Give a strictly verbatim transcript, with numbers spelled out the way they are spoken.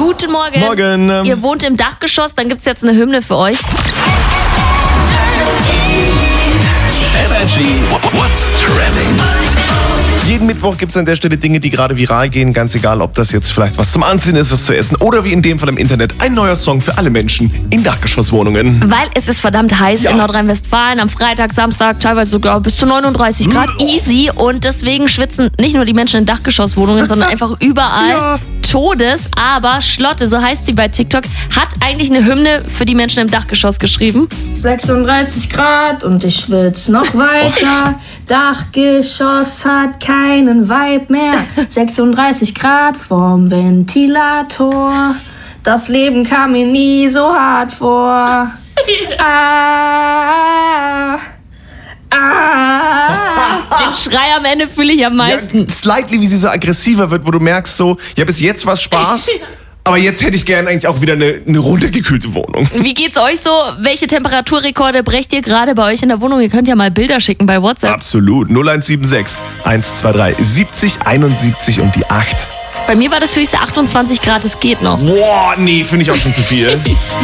Guten Morgen. Morgen. Ihr wohnt im Dachgeschoss, dann gibt's jetzt eine Hymne für euch. Energy What's Trending? Jeden Mittwoch gibt es an der Stelle Dinge, die gerade viral gehen. Ganz egal, ob das jetzt vielleicht was zum Anziehen ist, was zu essen oder wie in dem Fall im Internet ein neuer Song für alle Menschen in Dachgeschosswohnungen. Weil es ist verdammt heiß Ja. in Nordrhein-Westfalen. Am Freitag, Samstag teilweise sogar bis zu neununddreißig Grad. Easy. Und deswegen schwitzen nicht nur die Menschen in Dachgeschosswohnungen, sondern einfach überall. Ja. Todes. Aber Schlotte, so heißt sie bei TikTok, hat eigentlich eine Hymne für die Menschen im Dachgeschoss geschrieben. sechsunddreißig Grad und ich schwitze noch weiter. Dachgeschoss hat keinen Vibe mehr. sechsunddreißig Grad vorm Ventilator. Das Leben kam mir nie so hart vor. Ah, ah. Den Schrei am Ende fühle ich am meisten. Ja, slightly, wie sie so aggressiver wird, wo du merkst so, ja, bis jetzt war Spaß, aber jetzt hätte ich gerne eigentlich auch wieder eine, eine runtergekühlte Wohnung. Wie geht's euch so? Welche Temperaturrekorde brecht ihr gerade bei euch in der Wohnung? Ihr könnt ja mal Bilder schicken bei WhatsApp. Absolut. null eins sieben sechs, eins zwei drei, siebzig, einundsiebzig und die acht. Bei mir war das höchste achtundzwanzig Grad, es geht noch. Boah, nee, finde ich auch schon zu viel.